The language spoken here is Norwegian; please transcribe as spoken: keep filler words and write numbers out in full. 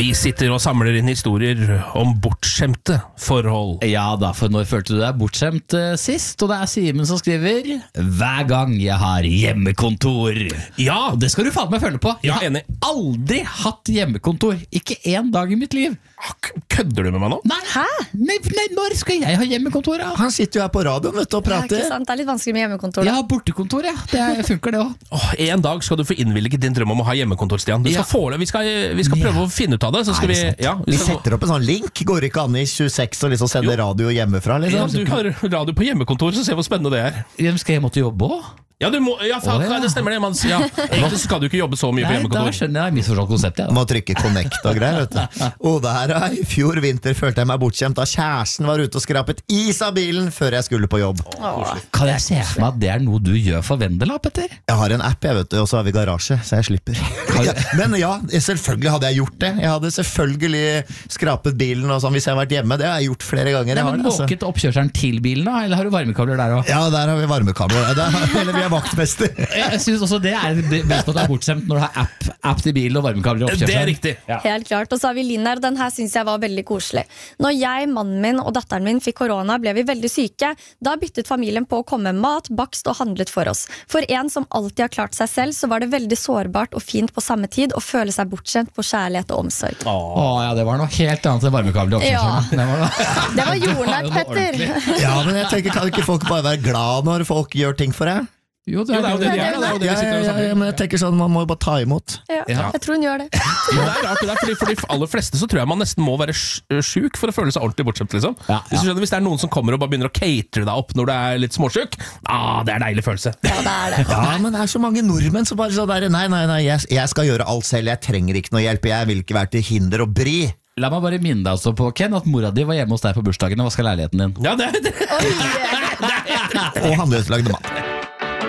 Vi sitter og samler inn historier om bortskjemte forhold. Ja da, for når følte du deg bortskjemt uh, sist? Og det er Simen som skriver: hver gang jeg har hjemmekontor. Ja, Og det skal du faen meg følge på. Jeg Ja, har enig. aldri hatt hjemmekontor. Ikke en dag i mitt liv. kødder du med meg nå? Nei, Hæ? Nei, nei, når skal jeg ha hjemmekontor da? Han sitter jo her på radioen, vet du, og Det er prater. ikke sant, det er litt vanskelig med hjemmekontor. Jeg da. har bortekontor, ja. Det er, funker det også. Åh, en dag skal du få innvilget din drøm om å ha hjemmekontor, Stian. Du skal Ja. få det. Vi skal, vi skal prøve å finne ut av det. Så skal Er vi, det sant? ja, vi Vi skal, setter opp en sånn link. Går det ikke an i tjueseks og liksom sende Jo. radio hjemmefra? ja, Liksom? du har radio på hjemmekontor, så se hvor spennende det er. Ja, Skal jeg måtte jobbe også? Ja, du må, ja, faen, Å, ja. det stemmer det. Man, ja. Egentlig så skal du ikke jobbe så mye på Nei, da hjemmekontor. skjønner jeg misforstått konseptet. Ja. Må trykke connect og greier, vet du. Og der I fjor vinter følte jeg meg bortskjemt da kjæresten var ute og skrapet is av bilen før jeg skulle på jobb. Åh. Kan jeg se for meg at det er noe du gjør for Vendela, Petter? Jeg har en app, jeg vet du, og så har vi garasje, så jeg slipper. Ja, men ja, selvfølgelig hadde jeg gjort det. Jeg hadde selvfølgelig skrapet bilen og sånn hvis jeg har vært hjemme. Det har jeg gjort flere ganger. Nei, Jeg har men det, altså. Måket oppkjørselen til bilen da, eller har du varmekabler der også? Ja, der har vi varmekabler. Der, eller vi er vaktmester. Jeg synes også det er best at du er bortskjemt når du har app, app til bilen og varmekabler i Det oppkjørselen. er riktig. Ja. Helt klart, og så har vi Linn her, den her synes jeg var veldig koselig. Når jeg, mannen min og datteren min fikk korona, ble vi veldig syke. Da byttet familien på å komme med mat, bakst og handlet for oss. For en som alltid har klart seg selv, så var det veldig sårbart og fint på samme tid å føle seg bortskjemt på kjærlighet og omsorg. Å ja, det var noe helt annet enn varmekabler i Ja. oppkjørselen. Det var, Det var jordnært, Det var Petter. ordentlig. Ja, men jeg tenker, kan ikke folk bare være glad når folk gjør ting for deg? Jo, det Jo, det er jo det de er. Det er jo det vi Ja, sitter ja, og ja, snakker men jeg tenker sånn, man må jo bare ta imot. Ja, Ja. jeg tror hun gjør det. Men det er rart, det der, fordi for de aller fleste så tror jeg man nesten må være sj- sjuk for å føle seg ordentlig bortskjemt, liksom. Ja, ja. Hvis, du skjønner, hvis det er noen som kommer og bare begynner å catere deg opp når du er litt småsjuk, ah, det er en deilig følelse. Ja, det er det. Ja, men det er så mange nordmenn som bare så der, nei, nei, nei, jeg, jeg skal gjøre alt selv, jeg trenger ikke noe hjelp, jeg vil ikke være til hinder og bry. La meg bare minne deg også på, Ken, at mora di var hjemme hos deg på bursdagen og vasket leiligheten din. Ja, det er det. Oi. Og handløslagde mat.